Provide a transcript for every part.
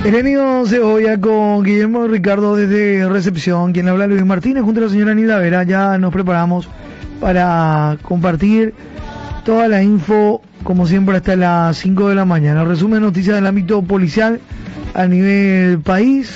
Elenio Cebolla con Guillermo Ricardo desde recepción, quien habla Luis Martínez junto a la señora Nilda Vera. Ya nos preparamos para compartir toda la info, como siempre, hasta las 5 de la mañana. Resumen de noticias del ámbito policial a nivel país,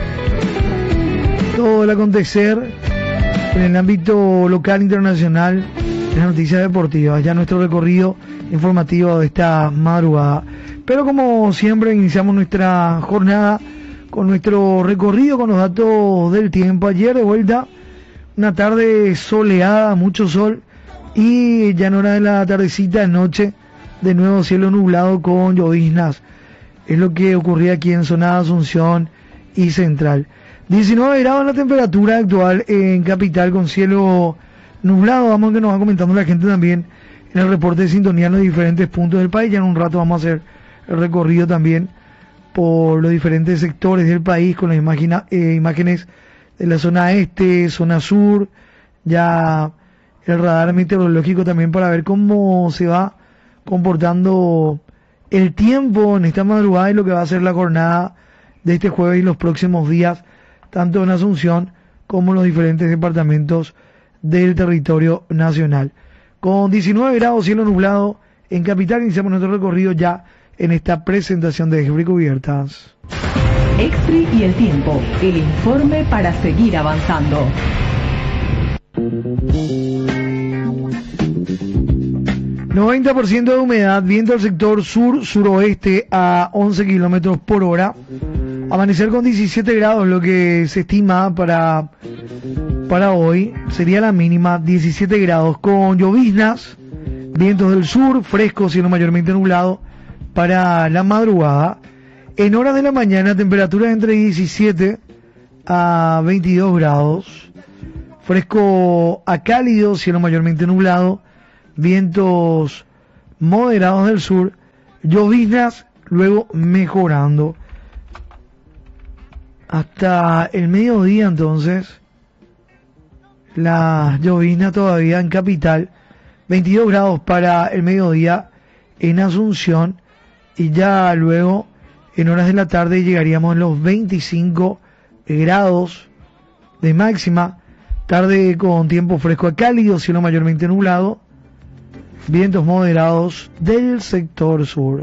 todo el acontecer en el ámbito local, internacional, en las noticias deportivas, ya nuestro recorrido informativo de esta madrugada. Pero como siempre iniciamos nuestra jornada con nuestro recorrido, con los datos del tiempo. Ayer de vuelta, una tarde soleada, mucho sol, y ya en hora de la tardecita, noche, de nuevo cielo nublado con lloviznas. Es lo que ocurría aquí en zona Asunción y Central. 19 grados la temperatura actual en Capital con cielo nublado. Vamos, que nos va comentando la gente también en el reporte de sintonía en los diferentes puntos del país. Ya en un rato vamos a hacer el recorrido también por los diferentes sectores del país con las imágenes de la zona este, zona sur, ya el radar meteorológico también para ver cómo se va comportando el tiempo en esta madrugada y lo que va a ser la jornada de este jueves y los próximos días, tanto en Asunción como en los diferentes departamentos del territorio nacional. Con 19 grados, cielo nublado en Capital, iniciamos nuestro recorrido ya en esta presentación de Exfri Cubiertas. Exfri y el tiempo, el informe para seguir avanzando. 90% de humedad, viento del sector sur-suroeste a 11 kilómetros por hora. Amanecer con 17 grados, lo que se estima para hoy. Sería la mínima, 17 grados, con lloviznas, vientos del sur, fresco, cielo mayormente nublado para la madrugada. En horas de la mañana, temperaturas entre 17 a 22 grados. Fresco a cálido, cielo mayormente nublado. Vientos moderados del sur. Lloviznas, luego mejorando. Hasta el mediodía, entonces, la llovizna todavía en Capital. 22 grados para el mediodía en Asunción. Y ya luego, en horas de la tarde, llegaríamos a los 25 grados de máxima. Tarde con tiempo fresco a cálido, cielo mayormente nublado. Vientos moderados del sector sur.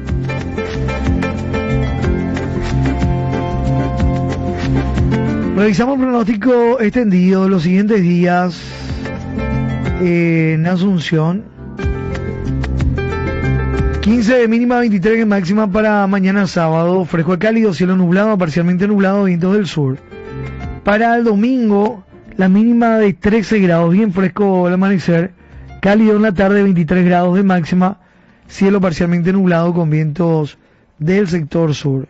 Revisamos el pronóstico extendido de los siguientes días en Asunción. 15 de mínima, 23 de máxima para mañana sábado. Fresco a cálido, cielo nublado, parcialmente nublado, vientos del sur. Para el domingo, la mínima de 13 grados, bien fresco al amanecer. Cálido en la tarde, 23 grados de máxima. Cielo parcialmente nublado con vientos del sector sur.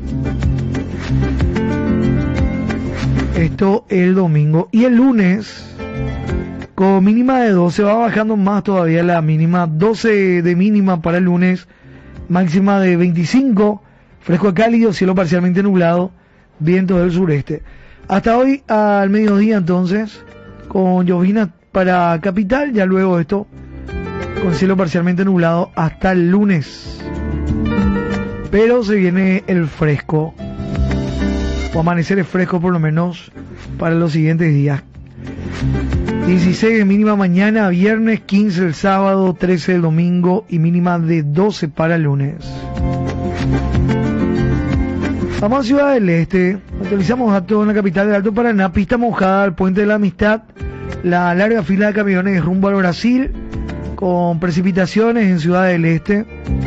Esto el domingo. Y el lunes, con mínima de 12, va bajando más todavía la mínima. 12 de mínima para el lunes, máxima de 25. Fresco a cálido, cielo parcialmente nublado, vientos del sureste. Hasta hoy al mediodía entonces, con lloviznas para Capital, ya luego esto con cielo parcialmente nublado hasta el lunes. Pero se viene el fresco, o amaneceres frescos por lo menos para los siguientes días. 16 de mínima mañana, viernes, 15 el sábado, 13 el domingo y mínima de 12 para el lunes. Vamos a Ciudad del Este, actualizamos datos en la capital del Alto Paraná, pista mojada al Puente de la Amistad, la larga fila de camiones rumbo al Brasil, con precipitaciones en Ciudad del Este.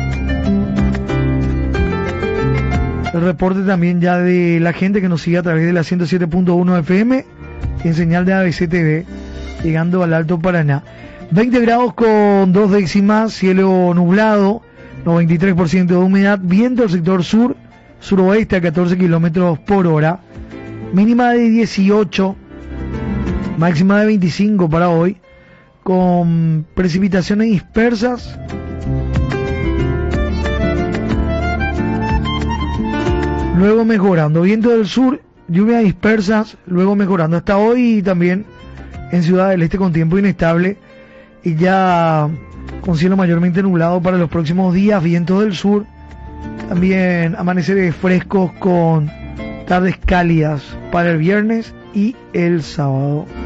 El reporte también ya de la gente que nos sigue a través de la 107.1 FM, en señal de ABC TV, llegando al Alto Paraná. 20 grados con 2 décimas, cielo nublado, 93% de humedad, viento del sector sur, suroeste a 14 kilómetros por hora, mínima de 18, máxima de 25 para hoy, con precipitaciones dispersas. Luego mejorando, viento del sur, lluvias dispersas, luego mejorando. Hasta hoy también en Ciudad del Este con tiempo inestable y ya con cielo mayormente nublado para los próximos días, viento del sur También amaneceres frescos con tardes cálidas para el viernes y el sábado.